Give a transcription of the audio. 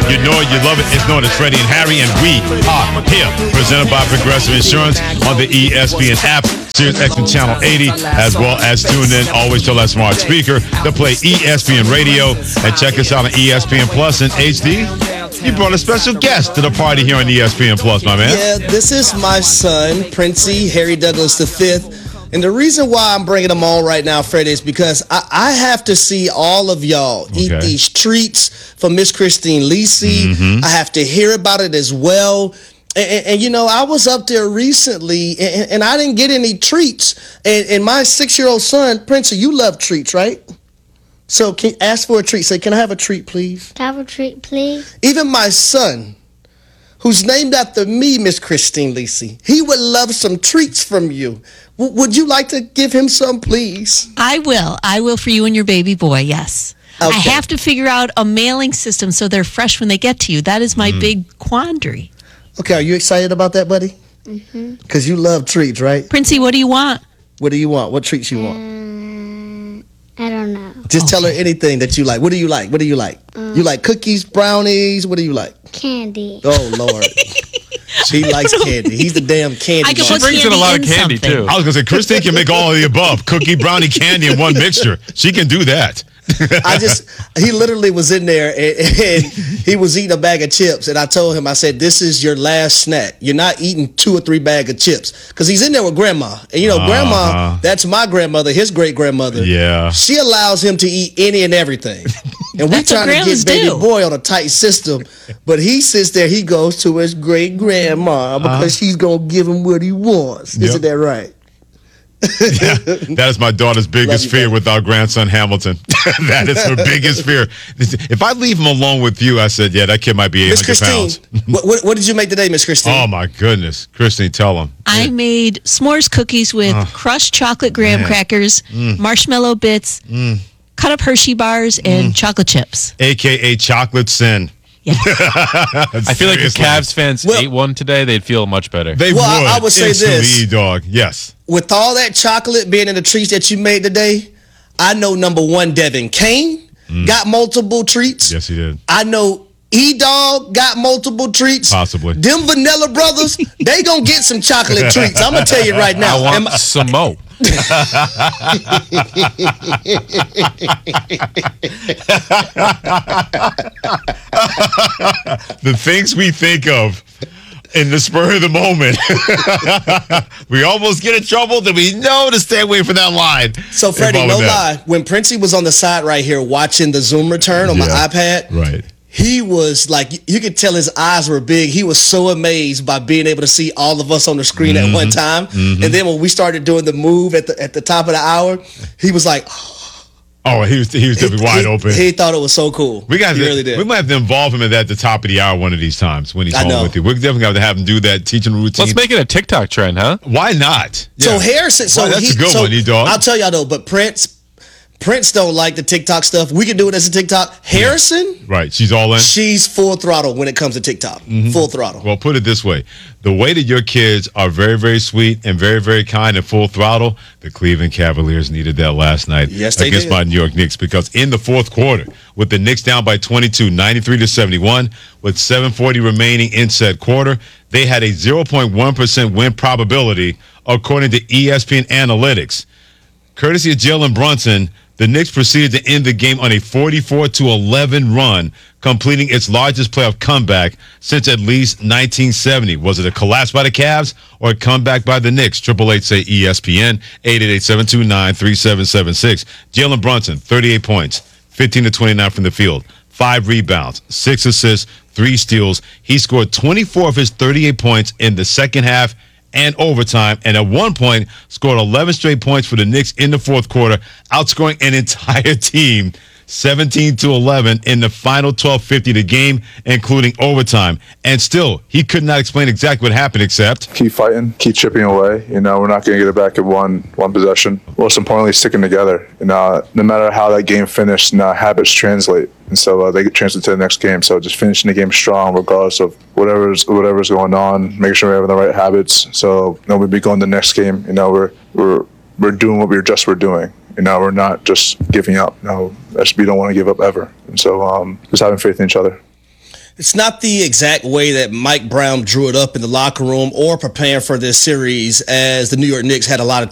You know it, you love it. It's known as Freddie and Harry, and we are here. Presented by Progressive Insurance on the ESPN app, Sirius XM Channel 80, as well as tune in always to that smart speaker to play ESPN Radio, and check us out on ESPN Plus in HD. You brought a special guest to the party here on ESPN Plus, my man. Yeah, this is my son, Princey Harry Douglas V. And the reason why I'm bringing them on right now, Freddie, is because I have to see all of y'all eat these treats from Miss Christine Lisi. Mm-hmm. I have to hear about it as well. And you know, I was up there recently, and I didn't get any treats. And my 6-year-old son, Princey, you love treats, right? So can you ask for a treat? Say, can I have a treat, please? Can I have a treat, please? Even my son, who's named after me, Miss Christine Lisi, he would love some treats from you. Would you like to give him some, please? I will. I will for you and your baby boy, yes. Okay. I have to figure out a mailing system so they're fresh when they get to you. That is my big quandary. Okay, are you excited about that, buddy? Mm-hmm. Because you love treats, right? Princey, what do you want? What do you want? What treats you want? I don't know. Just tell her anything that you like. What do you like? What do you like? You like cookies, brownies? What do you like? Candy. Oh, Lord. She likes candy. He's the damn candy. She brings in a lot of candy, too. I was going to say, Christine can make all of the above. Cookie, brownie, candy in one mixture. She can do that. He literally was in there and he was eating a bag of chips, and I told him, I said, this is your last snack. You're not eating 2 or 3 bags of chips, because he's in there with grandma, and you know, grandma, that's my grandmother, his great grandmother. Yeah, she allows him to eat any and everything, and we trying to get baby boy on a tight system, but he sits there, he goes to his great grandma because she's gonna give him what he wants. Isn't that right? Yeah, that is my daughter's biggest fear with our grandson Hamilton. That is her biggest fear. If I leave him alone with you, I said, yeah, that kid might be 800 pounds. What did you make today, Miss Christine? Oh, my goodness. Christine, tell him. I made s'mores cookies with crushed chocolate graham crackers, marshmallow bits, cut up Hershey bars, and chocolate chips. A.K.A. Chocolate Sin. Yeah. I feel like if Cavs fans ate one today, they'd feel much better. They would. I would say this. Dog. Yes. With all that chocolate being in the treats that you made today, I know number one, Devin Kane got multiple treats. Yes, he did. I know E-Dog got multiple treats. Possibly. Them Vanilla Brothers, they gonna get some chocolate treats. I'm gonna tell you right now. I want some more. The things we think of in the spur of the moment. We almost get in trouble, then we know to stay away from that line. So, Freddie, no lie. When Princey was on the side right here watching the Zoom return on my iPad, right, he was like, you could tell his eyes were big. He was so amazed by being able to see all of us on the screen at one time. And then when we started doing the move at the top of the hour, he was like, oh, he was definitely wide open. He thought it was so cool. We really did. We might have to involve him at the top of the hour one of these times when he's home with you. We're definitely going to have him do that teaching routine. Let's make it a TikTok trend, huh? Why not? So Harrison, that's a good one, E-Dog. I'll tell y'all though, but Prince don't like the TikTok stuff. We can do it as a TikTok. Harrison, right? She's all in. She's full throttle when it comes to TikTok. Full throttle. Well, put it this way: the way that your kids are very, very sweet and very, very kind and full throttle, the Cleveland Cavaliers needed that last night against my New York Knicks, because in the fourth quarter, with the Knicks down by 22, 93-71, with 7:40 remaining in said quarter, they had a 0.1% win probability according to ESPN Analytics. Courtesy of Jalen Brunson, the Knicks proceeded to end the game on a 44-11 run, completing its largest playoff comeback since at least 1970. Was it a collapse by the Cavs or a comeback by the Knicks? 888 say ESPN, 888-729-3776. Jalen Brunson, 38 points, 15-29 from the field, 5 rebounds, 6 assists, 3 steals. He scored 24 of his 38 points in the second half and overtime, and at one point scored 11 straight points for the Knicks in the fourth quarter, outscoring an entire team 17-11 in the final 12:50 of the game, including overtime. And still, he could not explain exactly what happened, except keep fighting, keep chipping away. You know, we're not going to get it back in one possession. Most importantly, sticking together. You know, no matter how that game finished, habits translate, and so they get translate to the next game. So just finishing the game strong, regardless of whatever's going on, making sure we're having the right habits. So we'll be going to the next game. You know, we're doing what we're doing. You know, we're not just giving up. No, we don't want to give up ever. And so just having faith in each other. It's not the exact way that Mike Brown drew it up in the locker room or preparing for this series, as the New York Knicks had a lot of